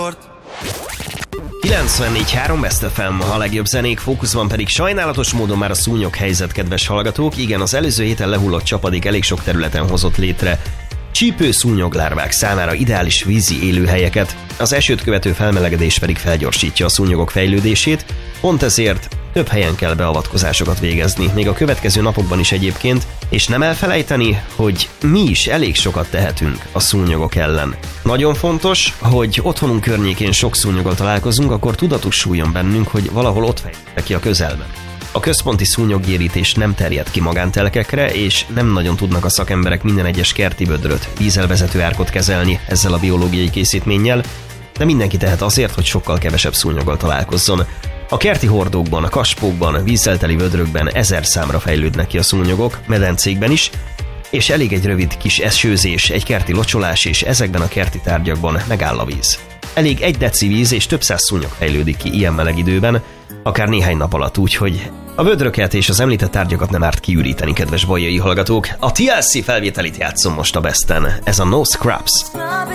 94.3 Best FM, a legjobb zenék, fókuszban pedig sajnálatos módon már a szúnyog helyzet, kedves hallgatók. Igen, az előző héten lehullott csapadék elég sok területen hozott létre csípő szúnyoglárvák számára ideális vízi élőhelyeket, az esőt követő felmelegedés pedig felgyorsítja a szúnyogok fejlődését, pont ezért több helyen kell beavatkozásokat végezni, még a következő napokban is egyébként, és nem elfelejteni, hogy mi is elég sokat tehetünk a szúnyogok ellen. Nagyon fontos, hogy otthonunk környékén sok szúnyoggal találkozunk, akkor tudatosuljon bennünk, hogy valahol ott fejlődnek ki a közelben. A központi szúnyoggyérítés nem terjed ki magántelkekre, és nem nagyon tudnak a szakemberek minden egyes kerti vödröt, vízelvezető árkot kezelni ezzel a biológiai készítménnyel, de mindenki tehet azért, hogy sokkal kevesebb szúnyoggal találkozzon. A kerti hordókban, a kaspókban, vízzelteli vödrökben 1000 számra fejlődnek ki a szúnyogok, medencékben is, és elég egy rövid kis esőzés, egy kerti locsolás, és ezekben a kerti tárgyakban megáll a víz. Elég 1 deci víz, és több száz szúnyog fejlődik ki ilyen meleg időben, akár néhány nap alatt, úgyhogy a vödröket és az említett tárgyakat nem árt kiüríteni, kedves bajai hallgatók. A TLC felvételit játszom most a Besten, ez a No Scrubs.